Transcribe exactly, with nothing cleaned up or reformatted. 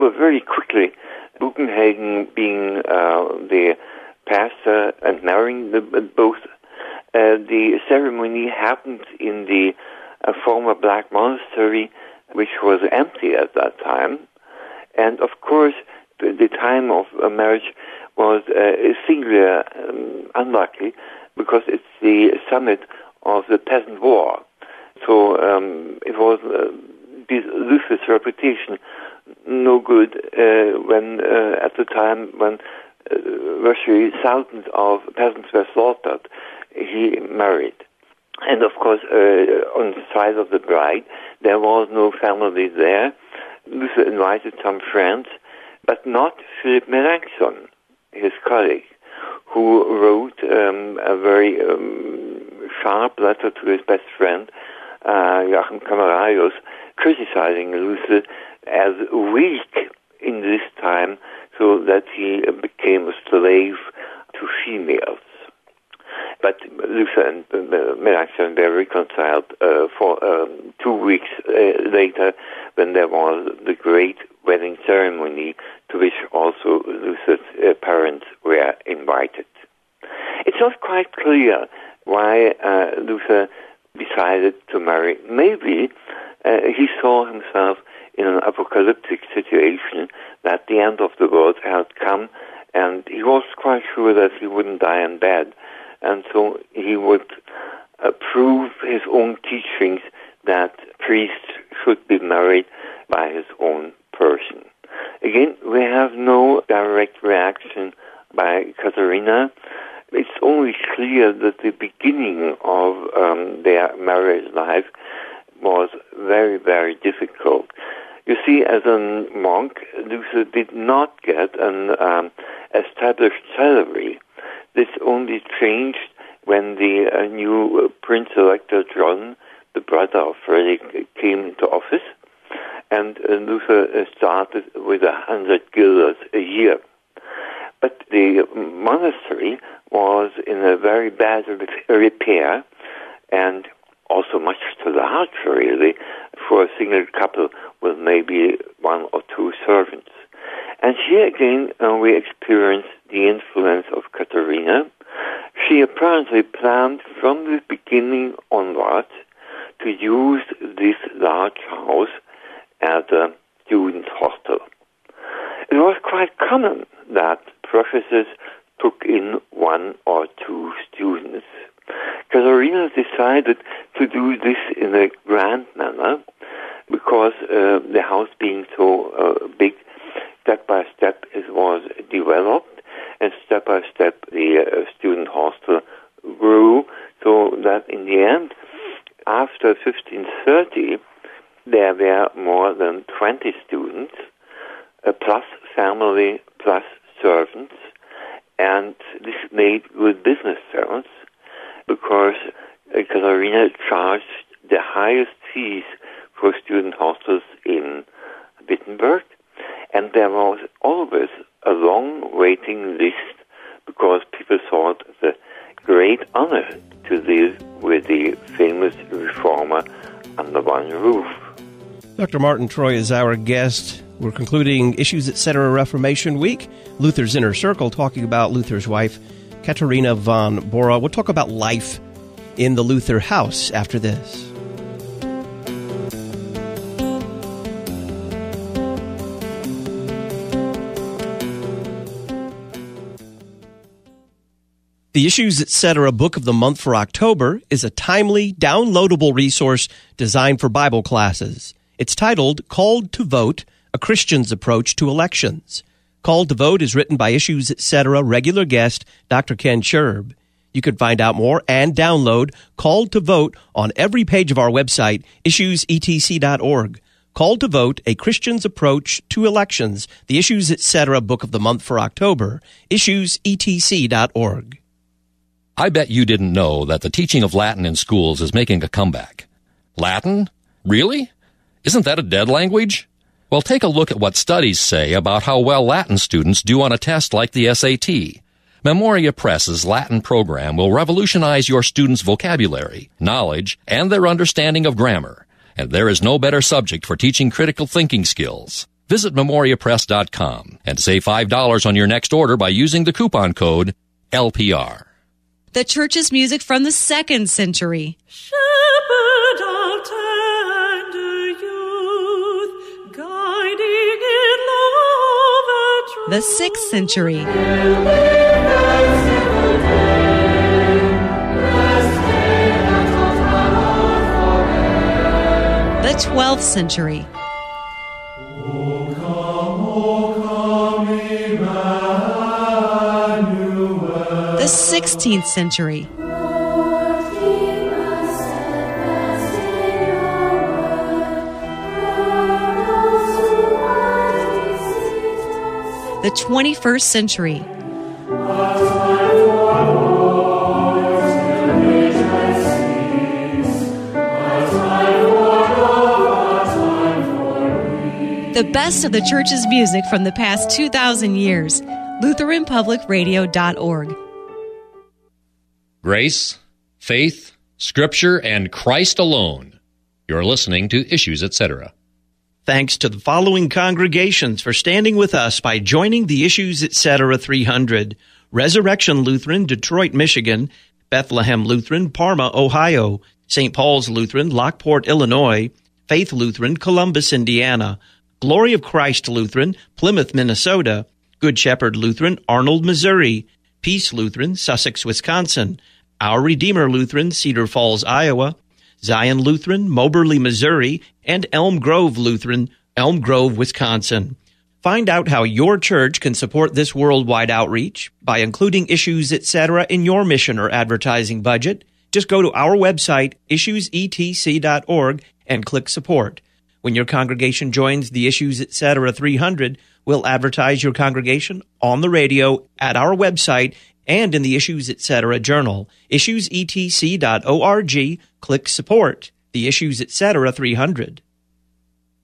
Well, very quickly, Bugenhagen being uh, the pastor and marrying the, both, uh, the ceremony happened in the uh, former black monastery, which was empty at that time. And of course, the, the time of uh, marriage was uh, singularly um, unlucky because it's the summit of the Peasant War. So um, it was uh, this Luther's reputation no good uh, when uh, at the time when uh, virtually thousands of peasants were slaughtered, he married. And of course, uh, on the side of the bride, there was no family there. Luther invited some friends, but not Philip Melanchthon, his colleague, who wrote um, a very um, sharp letter to his best friend, uh, Joachim Camerarius, criticizing Luther as weak in this time, so that he became a slave to females. But Luther and uh, Melanchthon were reconciled uh, for um, two weeks uh, later, when there was the great wedding ceremony, to which also Luther's uh, parents were invited. It's not quite clear why uh, Luther decided to marry. Maybe uh, he saw himself in an apocalyptic situation, that the end of the world had come, and he was quite sure that he wouldn't die in bed. And so he would approve his own teachings that priests should be married by his own person. Again, we have no direct reaction by Katharina. It's only clear that the beginning of um, their marriage life was very, very difficult. You see, as a monk, Luther did not get an um, established salary. This only changed when the uh, new uh, Prince Elector John, the brother of Frederick, came into office, and uh, Luther uh, started with a hundred guilders a year. But the monastery was in a very bad repair, and also much too large, really, for a single couple with maybe one or two servants. And here again, uh, we experience the influence of Katharina. She apparently planned from the beginning onwards to use this large house as a student hostel. It was quite common that professors took in one or two students. Katharina decided to do this in a grand manner because uh, the house being so uh, big, step by step it was developed, and step by step the uh, student hostel grew, so that in the end, after fifteen thirty, there were more than twenty students, uh, plus family, plus servants, and this made good business sense because uh, Katharina charged the highest fees for student hostels in Wittenberg, and there was always a long waiting list because people thought it a great honor to live with the famous reformer under one roof. Doctor Martin Troy is our guest. We're concluding Issues Etc. Reformation Week, Luther's Inner Circle, talking about Luther's wife, Katharina von Bora. We'll talk about life in the Luther house after this. The Issues Etc. Book of the Month for October is a timely, downloadable resource designed for Bible classes. It's titled Called to Vote, A Christian's Approach to Elections. Called to Vote is written by Issues Etc. regular guest Doctor Ken Scherb. You can find out more and download Called to Vote on every page of our website, issues e t c dot org. Called to Vote, A Christian's Approach to Elections, the Issues Etc. Book of the Month for October, issues e t c dot org. I bet you didn't know that the teaching of Latin in schools is making a comeback. Latin? Really? Isn't that a dead language? Well, take a look at what studies say about how well Latin students do on a test like the S A T. Memoria Press's Latin program will revolutionize your students' vocabulary, knowledge, and their understanding of grammar. And there is no better subject for teaching critical thinking skills. Visit memoria press dot com and save five dollars on your next order by using the coupon code L P R. The church's music from the second century. Shepherd of tender youth, guiding in love and truth. The sixth century. The twelfth century. O come, O come, Emmanuel. The sixteenth century. The twenty-first century. The best of the church's music from the past two thousand years. Lutheran Public Radio dot org. Grace, faith, Scripture, and Christ alone. You're listening to Issues, et cetera. Thanks to the following congregations for standing with us by joining the Issues, et cetera three hundred. Resurrection Lutheran, Detroit, Michigan. Bethlehem Lutheran, Parma, Ohio. Saint Paul's Lutheran, Lockport, Illinois. Faith Lutheran, Columbus, Indiana. Glory of Christ Lutheran, Plymouth, Minnesota. Good Shepherd Lutheran, Arnold, Missouri. Peace Lutheran, Sussex, Wisconsin. Our Redeemer Lutheran, Cedar Falls, Iowa. Zion Lutheran, Moberly, Missouri. And Elm Grove Lutheran, Elm Grove, Wisconsin. Find out how your church can support this worldwide outreach by including Issues, et cetera in your mission or advertising budget. Just go to our website, issues e t c dot org, and click Support. When your congregation joins the Issues, et cetera three hundred, we'll advertise your congregation on the radio, at our website, and in the Issues, et cetera journal. issues e t c dot org, click Support. The Issues, et cetera three hundred.